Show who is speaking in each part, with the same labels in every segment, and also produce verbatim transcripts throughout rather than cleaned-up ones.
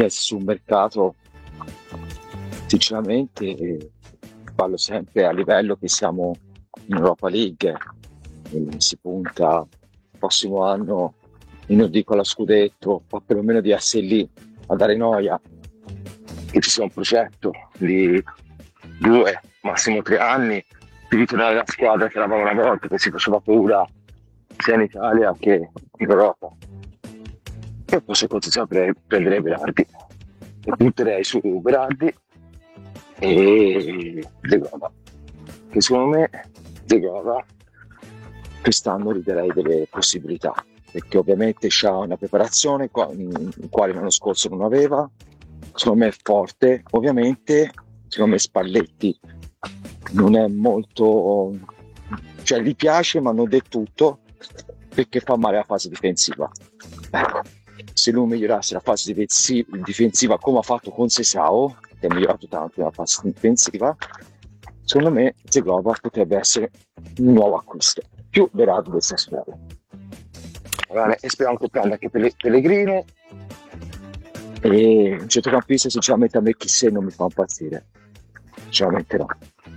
Speaker 1: messi sul mercato, sinceramente eh, parlo sempre a livello che siamo in Europa League, e si punta il prossimo anno, io non dico allo scudetto, ma perlomeno di essere lì a dare noia, che ci sia un progetto di due, massimo tre anni, di ritornare alla squadra che eravamo una volta, che si faceva paura sia in Italia che in Europa. E poi secondo me prenderei Berardi e punterei su Berardi e Zegova, che secondo me Zegova quest'anno gli darei delle possibilità, perché ovviamente c'ha una preparazione in quale l'anno scorso non aveva, secondo me è forte, ovviamente secondo me Spalletti non è molto, cioè gli piace ma non del tutto, perché fa male la fase difensiva. Ecco, se lui migliorasse la fase difensiva come ha fatto con Sesao, che ha migliorato tanto la fase difensiva, secondo me Zegova potrebbe essere un nuovo acquisto, più Berardi del Sassuolo. E speriamo che prenda anche Pellegrino, e un centrocampista sinceramente a me Chissé non mi fa impazzire, sinceramente no.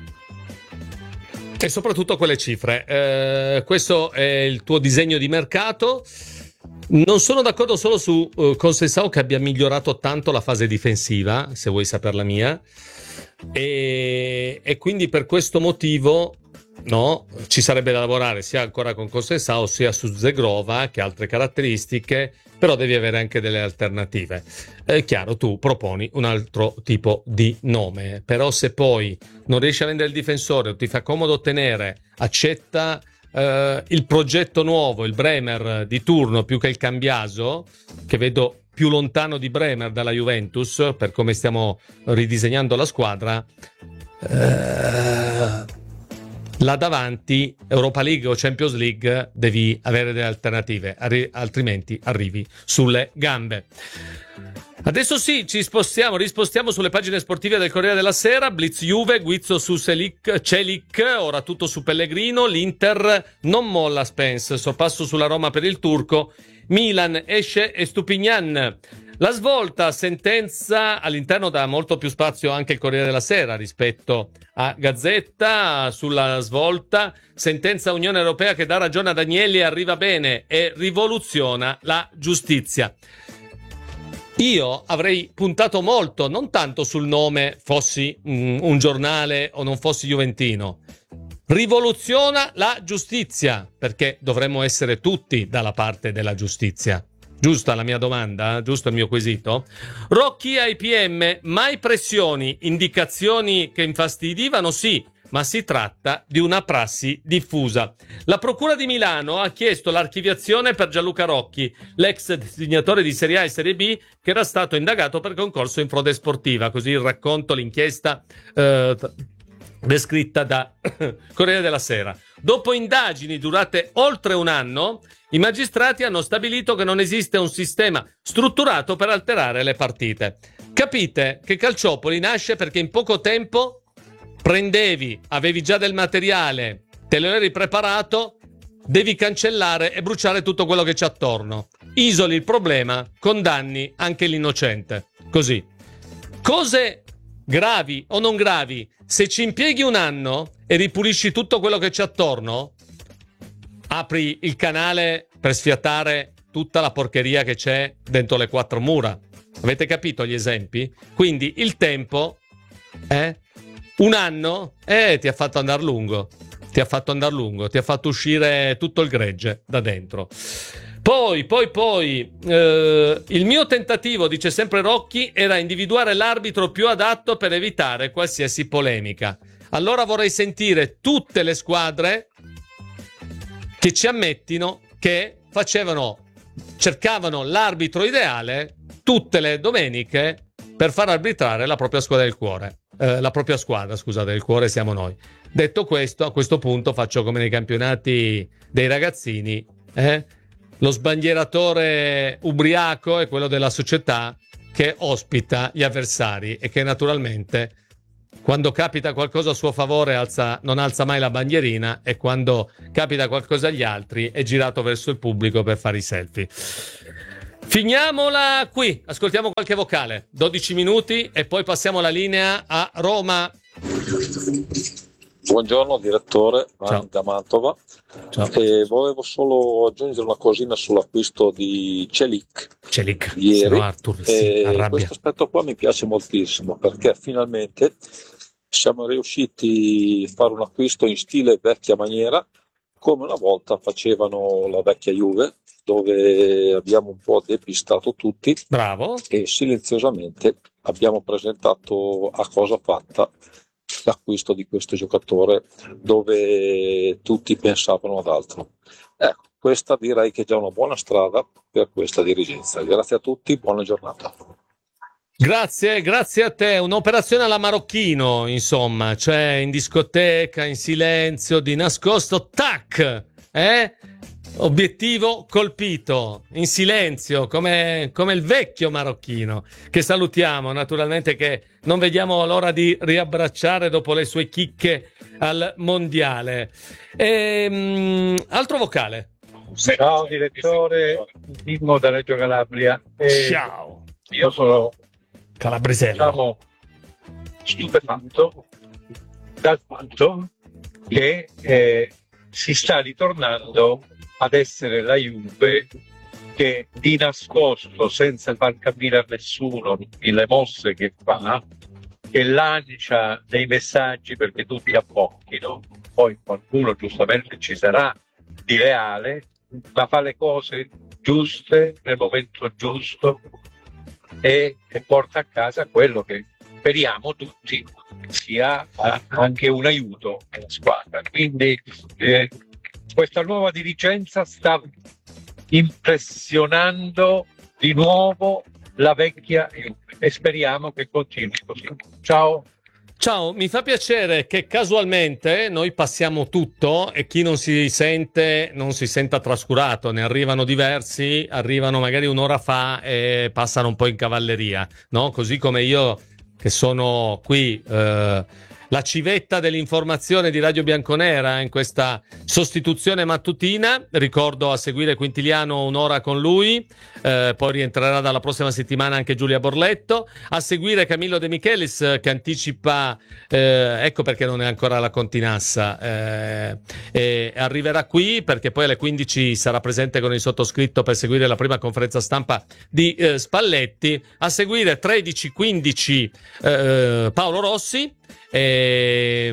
Speaker 2: E soprattutto quelle cifre. Eh, questo è il tuo disegno di mercato. Non sono d'accordo solo su uh, Conceição, che abbia migliorato tanto la fase difensiva, se vuoi sapere la mia, e, e quindi per questo motivo no, ci sarebbe da lavorare sia ancora con Conceição sia su Zegrova, che ha altre caratteristiche, però devi avere anche delle alternative. È chiaro, tu proponi un altro tipo di nome, però se poi non riesci a vendere il difensore o ti fa comodo tenere, accetta Uh, il progetto nuovo, il Bremer di turno più che il Cambiaso, che vedo più lontano di Bremer dalla Juventus per come stiamo ridisegnando la squadra, uh, là davanti Europa League o Champions League devi avere delle alternative, arri- altrimenti arrivi sulle gambe. Adesso sì, ci spostiamo, rispostiamo sulle pagine sportive del Corriere della Sera. Blitz Juve, Guizzo su Selic, Celic, ora tutto su Pellegrino. L'Inter non molla Spence, sorpasso sulla Roma per il turco. Milan esce e Stupignan. La svolta, sentenza, all'interno dà molto più spazio anche il Corriere della Sera rispetto a Gazzetta. Sulla svolta, sentenza Unione Europea che dà ragione ad Agnelli, arriva bene e rivoluziona la giustizia. Io avrei puntato molto, non tanto sul nome, fossi un, un giornale o non fossi juventino. Rivoluziona la giustizia, perché dovremmo essere tutti dalla parte della giustizia. Giusta la mia domanda? Giusto il mio quesito? Rocchi ai P M, mai pressioni, indicazioni che infastidivano? Sì, ma si tratta di una prassi diffusa. La Procura di Milano ha chiesto l'archiviazione per Gianluca Rocchi, l'ex disegnatore di Serie A e Serie B, che era stato indagato per concorso in frode sportiva. Così il racconto, l'inchiesta eh, descritta da Corriere della Sera. Dopo indagini durate oltre un anno, i magistrati hanno stabilito che non esiste un sistema strutturato per alterare le partite. Capite che Calciopoli nasce perché in poco tempo prendevi, avevi già del materiale, te lo eri preparato, devi cancellare e bruciare tutto quello che c'è attorno. Isoli il problema, condanni anche l'innocente. Così. Cose gravi o non gravi, se ci impieghi un anno e ripulisci tutto quello che c'è attorno, apri il canale per sfiatare tutta la porcheria che c'è dentro le quattro mura. Avete capito gli esempi? Quindi il tempo, eh? Un anno, eh, ti ha fatto andare lungo, ti ha fatto andare lungo, ti ha fatto uscire tutto il gregge da dentro. Poi, poi, poi, eh, il mio tentativo, dice sempre Rocchi, era individuare l'arbitro più adatto per evitare qualsiasi polemica. Allora vorrei sentire tutte le squadre che ci ammettino che facevano, cercavano l'arbitro ideale tutte le domeniche per far arbitrare la propria squadra del cuore. Eh, la propria squadra, scusate, del cuore siamo noi. Detto questo, a questo punto faccio come nei campionati dei ragazzini, eh? Lo sbandieratore ubriaco è quello della società che ospita gli avversari e che naturalmente quando capita qualcosa a suo favore alza, non alza mai la bandierina, e quando capita qualcosa agli altri è girato verso il pubblico per fare i selfie. Finiamola qui, ascoltiamo qualche vocale, dodici minuti e poi passiamo la linea a Roma.
Speaker 3: Buongiorno direttore,
Speaker 2: Ciao.
Speaker 3: da Mantova.
Speaker 2: Ciao.
Speaker 3: E volevo solo aggiungere una cosina sull'acquisto di Celik
Speaker 2: Celik,
Speaker 3: ieri.
Speaker 2: Arthur si
Speaker 3: E
Speaker 2: arrabbia.
Speaker 3: questo aspetto qua mi piace moltissimo perché finalmente siamo riusciti a fare un acquisto in stile vecchia maniera, come una volta facevano la vecchia Juve, dove abbiamo un po' depistato tutti.
Speaker 2: Bravo.
Speaker 3: E silenziosamente abbiamo presentato a cosa fatta l'acquisto di questo giocatore, dove tutti pensavano ad altro. Ecco, questa direi che è già una buona strada per questa dirigenza. Grazie a tutti, buona giornata.
Speaker 2: Grazie, grazie a te. Un'operazione alla Marocchino, insomma, cioè in discoteca, in silenzio, di nascosto, tac, eh? Obiettivo colpito, in silenzio, come, come il vecchio marocchino, che salutiamo naturalmente, che non vediamo l'ora di riabbracciare dopo le sue chicche al mondiale. E, um, altro vocale.
Speaker 4: Ciao direttore, Mimmo da Reggio Calabria. Eh,
Speaker 2: Ciao.
Speaker 4: Io sono,
Speaker 2: Calabrisello.
Speaker 4: diciamo, stupefatto dal fatto che eh, si sta ritornando ad essere la Juve che di nascosto, senza far capire a nessuno le mosse che fa, che lancia dei messaggi perché tutti abbocchino, poi qualcuno giustamente ci sarà di leale, ma fa le cose giuste nel momento giusto e, e porta a casa quello che speriamo tutti sia eh, anche un aiuto alla squadra. Quindi eh, questa nuova dirigenza sta impressionando di nuovo la vecchia Juve e speriamo che continui così. Ciao.
Speaker 2: Ciao, mi fa piacere che casualmente noi passiamo tutto e chi non si sente non si senta trascurato. Ne arrivano diversi, arrivano magari un'ora fa e passano un po' in cavalleria, no? Così come io che sono qui eh, la civetta dell'informazione di Radio Bianconera in questa sostituzione mattutina. Ricordo a seguire Quintiliano un'ora con lui, eh, poi rientrerà dalla prossima settimana anche Giulia Borletto, a seguire Camillo De Michelis che anticipa, eh, ecco perché non è ancora la Continassa, eh, e arriverà qui perché poi alle quindici sarà presente con il sottoscritto per seguire la prima conferenza stampa di eh, Spalletti, a seguire tredici quindici eh, Paolo Rossi. E,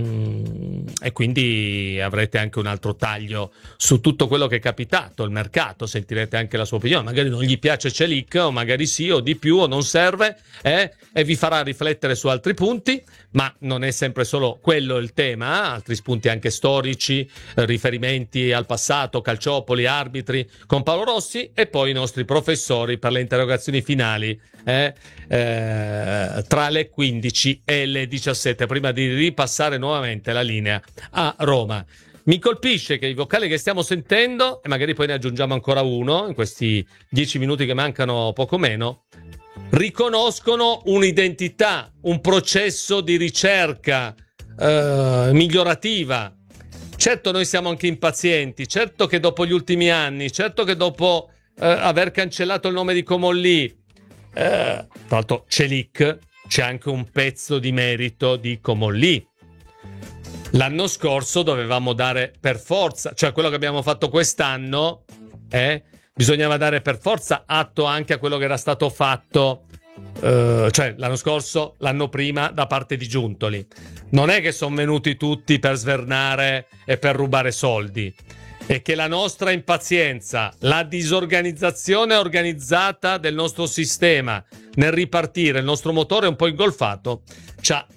Speaker 2: e quindi avrete anche un altro taglio su tutto quello che è capitato, il mercato, sentirete anche la sua opinione, magari non gli piace Celik o magari sì o di più o non serve, eh? E vi farà riflettere su altri punti, ma non è sempre solo quello il tema, eh? Altri spunti anche storici, eh, riferimenti al passato, calciopoli, arbitri con Paolo Rossi e poi i nostri professori per le interrogazioni finali eh? Eh, tra le quindici e le diciassette, prima di ripassare nuovamente la linea a Roma. Mi colpisce che i vocali che stiamo sentendo, e magari poi ne aggiungiamo ancora uno in questi dieci minuti che mancano, poco meno, riconoscono un'identità, un processo di ricerca eh, migliorativa. Certo noi siamo anche impazienti, certo che dopo gli ultimi anni, certo che dopo eh, aver cancellato il nome di Comolli, eh, tra l'altro Celik, c'è anche un pezzo di merito di Comolli. L'anno scorso dovevamo dare per forza, cioè quello che abbiamo fatto quest'anno, eh, bisognava dare per forza atto anche a quello che era stato fatto, eh, cioè l'anno scorso, l'anno prima da parte di Giuntoli. Non è che sono venuti tutti per svernare e per rubare soldi, è che la nostra impazienza, la disorganizzazione organizzata del nostro sistema nel ripartire, il nostro motore un po' ingolfato, ci ha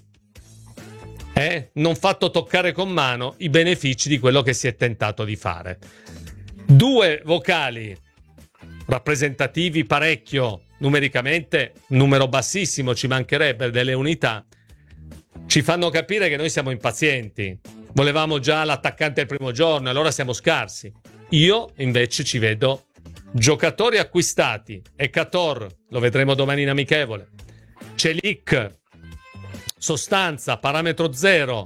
Speaker 2: eh, non fatto toccare con mano i benefici di quello che si è tentato di fare. Due vocali rappresentativi parecchio, numericamente numero bassissimo, ci mancherebbe, delle unità, ci fanno capire che noi siamo impazienti. Volevamo già l'attaccante il primo giorno, allora siamo scarsi. Io invece ci vedo giocatori acquistati, Ekator, lo vedremo domani in amichevole, Celik, sostanza, parametro zero,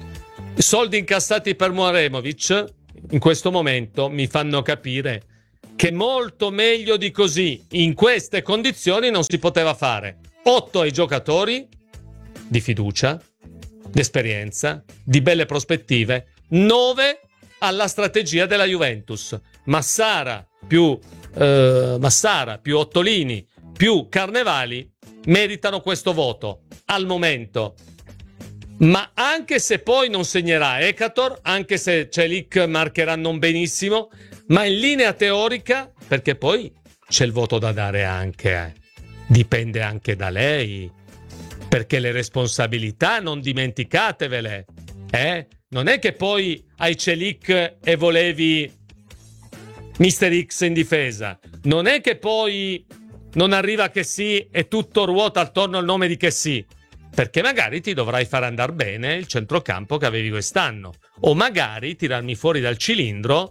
Speaker 2: soldi incassati per Muaremovic, in questo momento mi fanno capire che molto meglio di così, in queste condizioni, non si poteva fare. otto ai giocatori di fiducia, di esperienza, di belle prospettive, nove alla strategia della Juventus. Massara più, eh, Massara più Ottolini più Carnevali meritano questo voto al momento. Ma anche se poi non segnerà Ekator, anche se Celik marcherà non benissimo, ma in linea teorica, perché poi c'è il voto da dare anche, eh. dipende anche da lei, perché le responsabilità non dimenticatevele, eh? Non è che poi hai Celik e volevi mister X in difesa, non è che poi non arriva che sì e tutto ruota attorno al nome di che sì, perché magari ti dovrai far andare bene il centrocampo che avevi quest'anno, o magari tirarmi fuori dal cilindro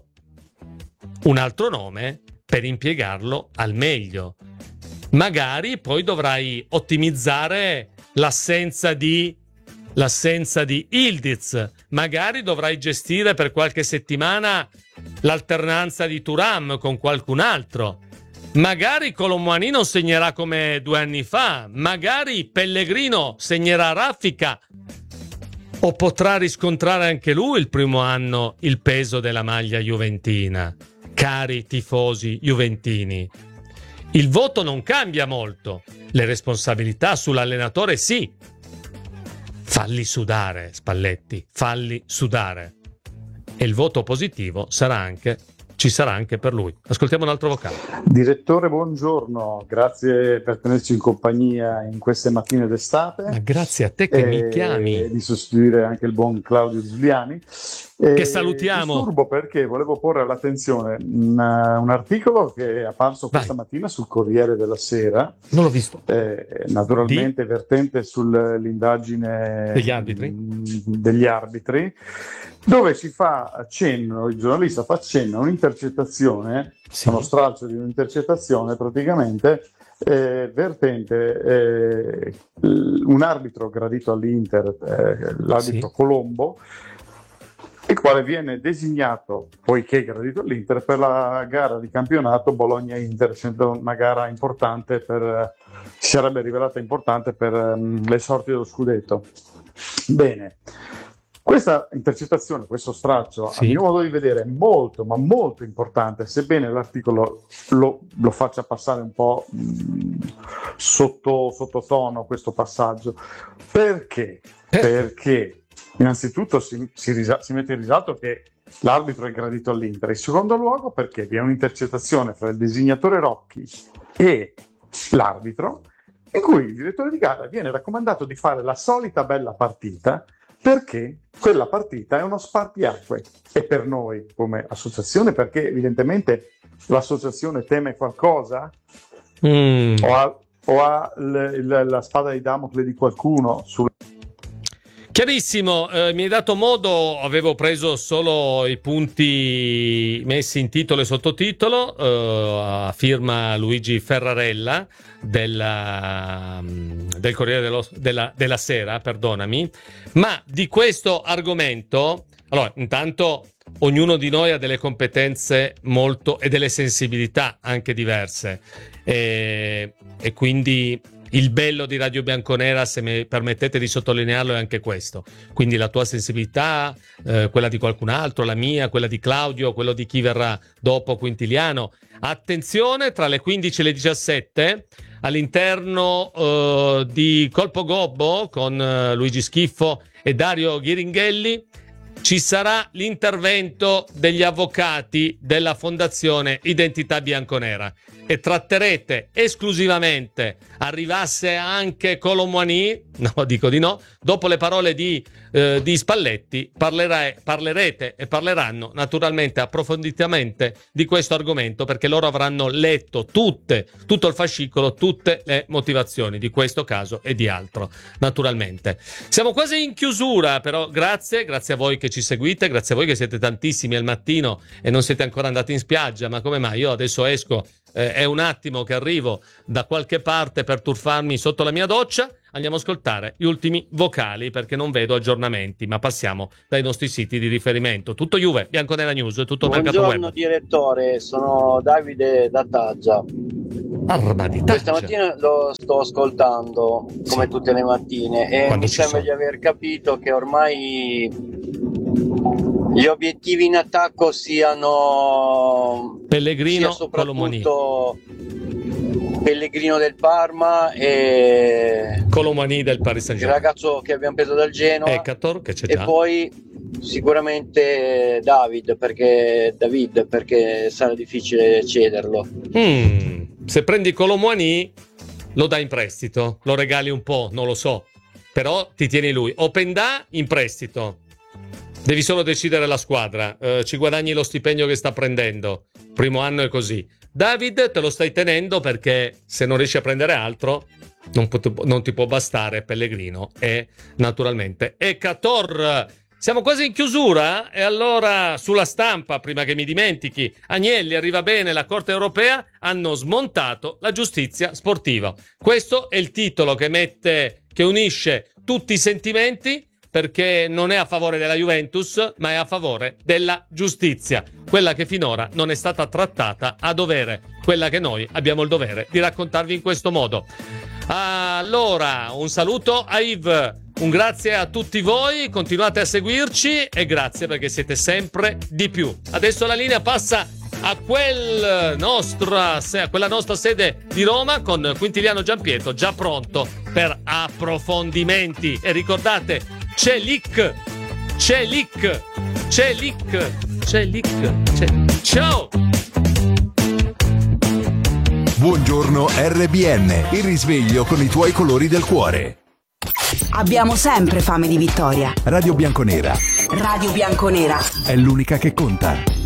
Speaker 2: un altro nome per impiegarlo al meglio. Magari poi dovrai ottimizzare l'assenza di l'assenza di Ildiz, magari dovrai gestire per qualche settimana l'alternanza di Thuram con qualcun altro. Magari Colomboani non segnerà come due anni fa, magari Pellegrino segnerà raffica, o potrà riscontrare anche lui il primo anno il peso della maglia juventina. Cari tifosi juventini, il voto non cambia molto, le responsabilità sull'allenatore sì. Falli sudare, Spalletti, falli sudare. E il voto positivo sarà anche ci sarà anche per lui. Ascoltiamo un altro vocale.
Speaker 5: Direttore, buongiorno, grazie per tenerci in compagnia in queste mattine d'estate.
Speaker 2: Ma grazie a te che mi chiami.
Speaker 5: Di sostituire anche il buon Claudio Giuliani.
Speaker 2: Che salutiamo.
Speaker 5: Disturbo perché volevo porre all'attenzione un, un articolo che è apparso questa
Speaker 2: Vai.
Speaker 5: mattina sul Corriere della Sera.
Speaker 2: Non l'ho visto.
Speaker 5: Eh, naturalmente Di? vertente sull'indagine
Speaker 2: degli arbitri.
Speaker 5: degli arbitri, dove si fa accenno, il giornalista fa accenno a un'intercettazione, sì. uno stralcio di un'intercettazione praticamente eh, vertente eh, un arbitro gradito all'Inter, eh, l'arbitro sì. Colombo, il quale viene designato, poiché gradito all'Inter, per la gara di campionato Bologna-Inter, essendo una gara importante per, si sarebbe rivelata importante per um, le sorti dello scudetto. Bene. Questa intercettazione, questo straccio, sì. a mio modo di vedere, è molto, ma molto importante, sebbene l'articolo lo, lo faccia passare un po' mh, sotto, sottotono questo passaggio. Perché? Perché innanzitutto si, si, risa, si mette in risalto che l'arbitro è gradito all'Inter. In secondo luogo perché vi è un'intercettazione fra il designatore Rocchi e l'arbitro, in cui il direttore di gara viene raccomandato di fare la solita bella partita, perché quella partita è uno spartiacque, e per noi come associazione, perché evidentemente l'associazione teme qualcosa mm. o ha, o ha l, l, la spada di Damocle di qualcuno sul...
Speaker 2: Chiarissimo, eh, mi hai dato modo, avevo preso solo i punti messi in titolo e sottotitolo, eh, a firma Luigi Ferrarella della, del Corriere dello, della, della Sera, perdonami, ma di questo argomento, allora intanto ognuno di noi ha delle competenze molto e delle sensibilità anche diverse e, e quindi... Il bello di Radio Bianconera, se mi permettete di sottolinearlo, è anche questo. Quindi la tua sensibilità, eh, quella di qualcun altro, la mia, quella di Claudio, quello di chi verrà dopo, Quintiliano. Attenzione, tra le quindici e le diciassette, all'interno eh, di Colpo Gobbo, con eh, Luigi Schiffo e Dario Ghiringhelli, ci sarà l'intervento degli avvocati della Fondazione Identità Bianconera e tratterete esclusivamente, arrivasse anche Colomboani, no dico di no, dopo le parole di, eh, di Spalletti parlerà, parlerete e parleranno naturalmente approfonditamente di questo argomento, perché loro avranno letto tutte, tutto il fascicolo, tutte le motivazioni di questo caso e di altro, naturalmente. Siamo quasi in chiusura, però grazie, grazie a voi che ci seguite, grazie a voi che siete tantissimi al mattino e non siete ancora andati in spiaggia, ma come mai? Io adesso esco, eh, è un attimo che arrivo da qualche parte per tuffarmi sotto la mia doccia. andiamo a ascoltare gli ultimi vocali perché non vedo aggiornamenti, ma passiamo dai nostri siti di riferimento. Tutto Juve, Bianconera News, tutto Mercato Web.
Speaker 6: Buongiorno direttore, sono Davide da Taggia.
Speaker 2: Arma di Taggia.
Speaker 6: Questa mattina lo sto ascoltando come sì. tutte le mattine e
Speaker 2: Quando
Speaker 6: mi sembra
Speaker 2: sono.
Speaker 6: di aver capito che ormai gli obiettivi in attacco siano
Speaker 2: Pellegrino,
Speaker 6: sia soprattutto Pellegrino del Parma e
Speaker 2: Colomani del Paris
Speaker 6: il
Speaker 2: Saint-Germain,
Speaker 6: ragazzo che abbiamo preso dal Genoa
Speaker 2: Ekator, che c'è
Speaker 6: e
Speaker 2: già.
Speaker 6: poi sicuramente David perché, David perché sarà difficile cederlo.
Speaker 2: Mm, se prendi Colomani lo dai in prestito, lo regali un po', non lo so, però ti tieni lui. Openda in prestito, devi solo decidere la squadra, eh, ci guadagni lo stipendio che sta prendendo, primo anno è così. David te lo stai tenendo perché se non riesci a prendere altro non, pot- non ti può bastare Pellegrino e naturalmente Ekator. Siamo quasi in chiusura e allora sulla Stampa, prima che mi dimentichi, Agnelli arriva bene, la Corte Europea hanno smontato la giustizia sportiva. Questo è il titolo che mette, che unisce tutti i sentimenti, perché non è a favore della Juventus, ma è a favore della giustizia, quella che finora non è stata trattata a dovere, quella che noi abbiamo il dovere di raccontarvi in questo modo. Allora, un saluto a Yves, un grazie a tutti voi, continuate a seguirci e grazie perché siete sempre di più. Adesso la linea passa a, quel nostra, a quella nostra sede di Roma con Quintiliano Giampietro già pronto per approfondimenti. E ricordate, c'è Lick, c'è Lick, c'è Lick, c'è Lick, c'è... Ciao!
Speaker 7: Buongiorno R B N, il risveglio con i tuoi colori del cuore.
Speaker 8: Abbiamo sempre fame di vittoria.
Speaker 7: Radio Bianconera.
Speaker 8: Radio Bianconera.
Speaker 7: È l'unica che conta.